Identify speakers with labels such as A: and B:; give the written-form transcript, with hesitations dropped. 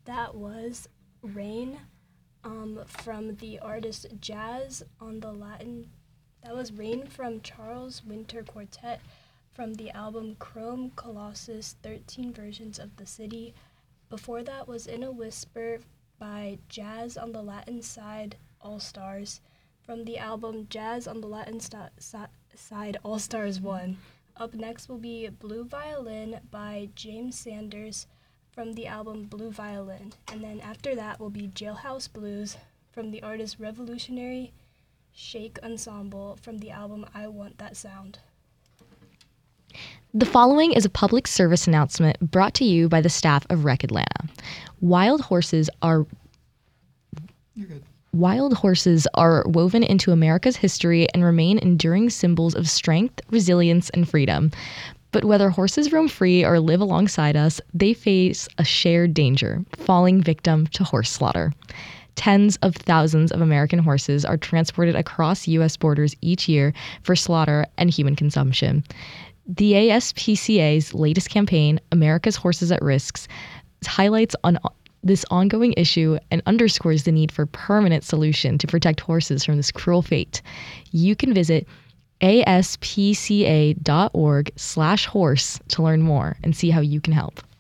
A: That was Rain from the artist Jazz on the Latin. That was Rain from Charles Winter Quartet from the album Chrome Colossus 13 Versions of the City. Before that was In a Whisper by Jazz on the Latin Side All Stars from the album Jazz on the Latin Side All Stars 1. Up next will be Blue Violin by James Sanders from the album Blue Violin. And then after that will be Jailhouse Blues from the artist Revolutionary Shake Ensemble from the album I Want That Sound.
B: The following is a public service announcement brought to you by the staff of Rec Atlanta. Wild horses are woven into America's history and remain enduring symbols of strength, resilience, and freedom. But whether horses roam free or live alongside us, they face a shared danger, falling victim to horse slaughter. Tens of thousands of American horses are transported across U.S. borders each year for slaughter and human consumption. The ASPCA's latest campaign, America's Horses at Risks, highlights on this ongoing issue and underscores the need for permanent solution to protect horses from this cruel fate. You can visit aspca.org/horse to learn more and see how you can help.